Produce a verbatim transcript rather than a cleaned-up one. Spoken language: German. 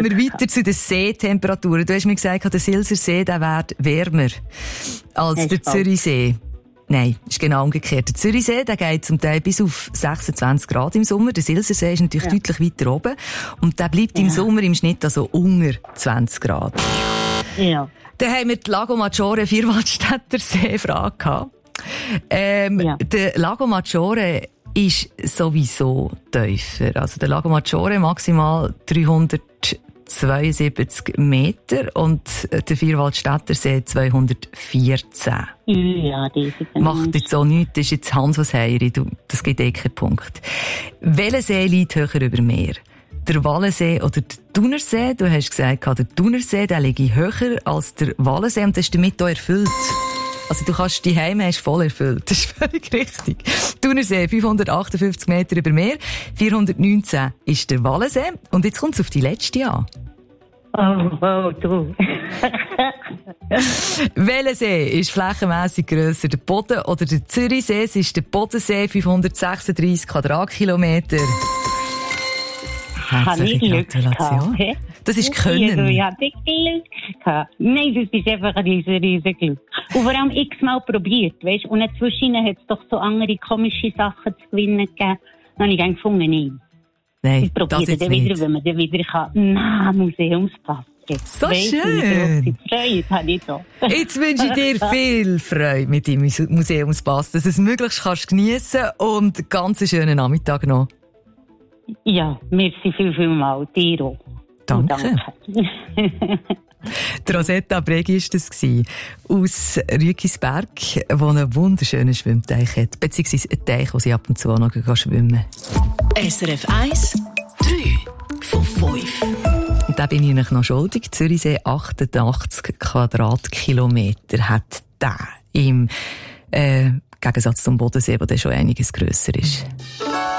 gehen wir weiter zu den Seetemperaturen. Du hast mir gesagt, der Silser See, der wird wärmer als der Zürichsee. Nein, ist genau umgekehrt. Der Zürichsee, der geht zum Teil bis auf sechsundzwanzig Grad im Sommer. Der Silsersee ist natürlich ja. deutlich weiter oben. Und der bleibt ja. im Sommer im Schnitt also unter zwanzig Grad. Ja. Dann haben wir die Lago Maggiore Vierwaldstätter Seefrage gehabt. Ähm, ja. Der Lago Maggiore ist sowieso tiefer. Also der Lago Maggiore maximal dreihundertzweiundsiebzig Meter und der Vierwaldstätter See zweihundertvierzehn. Ja, das ist macht jetzt auch nichts, das ist jetzt Hans was Heiri, das gibt eh keinen Punkt. Welcher See liegt höher über Meer? Der Wallensee oder der Thunersee? Du hast gesagt, der Thunersee, der liegt höher als der Wallensee und das ist damit auch erfüllt. Also du kannst die Heime hast voll erfüllt. Das ist völlig richtig. Thunersee, fünfhundertachtundfünfzig Meter über Meer. vierhundertneunzehn ist der Wallensee. Und jetzt kommt es auf die letzte an. Oh, oh, du. Welcher See ist flächenmässig grösser? Der Boden oder der Zürichsee? Es ist der Bodensee, fünfhundertsechsunddreissig Quadratkilometer. Herzliche Gratulation. Das ist Können. Ich hatte Glück gehabt. Nein, das ist einfach ein riesen, riesen Glück. Und vor allem x-mal probiert, weißt? Und dazwischen hat es doch so andere komische Sachen zu gewinnen gegeben. Dann habe ich gedacht, gefunden, nein. Nein, ich probiere das dann wieder, wenn man dann wieder kann. Na, Museumspass. So weißt, schön. Freude habe ich so. Jetzt wünsche ich dir viel Freude mit deinem Museumspass, dass du es möglichst kannst geniessen und einen ganz schönen Nachmittag noch. Ja, merci viel, viel mal. Dir auch. Danke. Danke. Die Rosetta Bregi war das aus Rügisberg, wo einen wunderschönen Schwimmteich hat, beziehungsweise einen Teich, wo sie ab und zu auch noch schwimmen kann. S R F eins, drei von fünf. Und da bin ich euch noch schuldig. Zürichsee achtundachtzig Quadratkilometer hat der im äh, Gegensatz zum Bodensee, wo der schon einiges grösser ist.